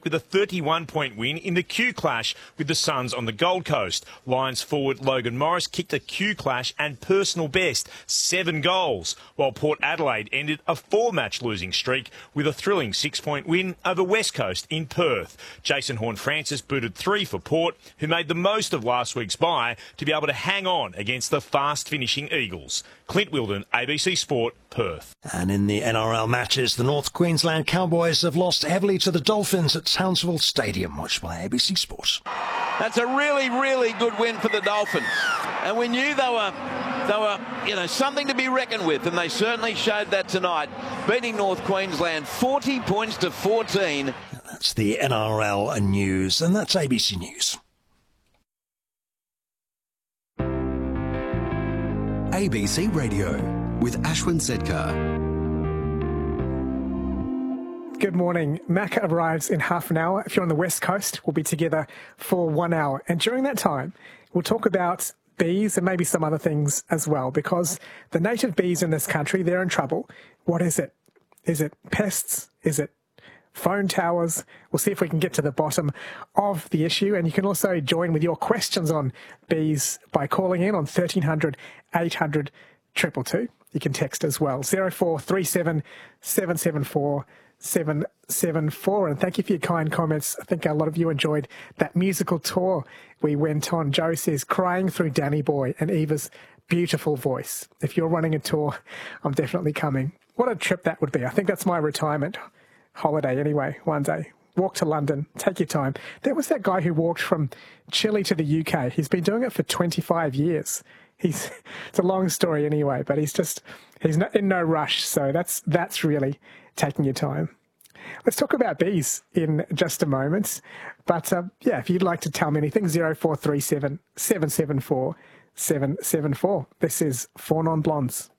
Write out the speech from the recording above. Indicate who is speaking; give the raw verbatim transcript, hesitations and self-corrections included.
Speaker 1: with a thirty-one point win in the Q Clash with the Suns on the Gold Coast. Lions forward Logan Morris kicked a Q Clash and personal best, seven goals, while Port Adelaide ended a four-match losing streak with a thrilling six-point win over West Coast in Perth. Jason Horne-Francis booted three for Port, who made the most of last week's bye to be able to hang on against the fast-finishing Eagles. Clint Wilden, A B C Sport, Perth.
Speaker 2: And in the N R L matches, the North Queensland Cowboys have lost heavily to the Dolphins at Townsville Stadium, watched by A B C Sport.
Speaker 3: That's a really, really good win for the Dolphins. And we knew they were, they were, you know, something to be reckoned with, and they certainly showed that tonight, beating North Queensland forty points to fourteen.
Speaker 2: That's the N R L news, and that's A B C News.
Speaker 4: A B C Radio with Ashwin Sedkar.
Speaker 5: Good morning. Mac arrives in half an hour. If you're on the West Coast, we'll be together for one hour. And during that time, we'll talk about bees and maybe some other things as well, because the native bees in this country, they're in trouble. What is it? Is it pests? Is it phone towers? We'll see if we can get to the bottom of the issue. And you can also join with your questions on bees by calling in on thirteen hundred, eight hundred, two two two. You can text as well, zero four three seven, seven seven four, seven seven four. And thank you for your kind comments. I think a lot of you enjoyed that musical tour we went on. Joe says, crying through Danny Boy and Eva's beautiful voice. If you're running a tour, I'm definitely coming. What a trip that would be. I think that's my retirement holiday anyway, one day. Walk to London, take your time. There was that guy who walked from Chile to the U K. He's been doing it for twenty-five years. He's, it's a long story anyway, but he's just, he's not, in no rush. So that's, that's really taking your time. Let's talk about bees in just a moment. But uh, yeah, if you'd like to tell me anything, zero four three seven, seven seven four, seven seven four. This is Four Non Blondes.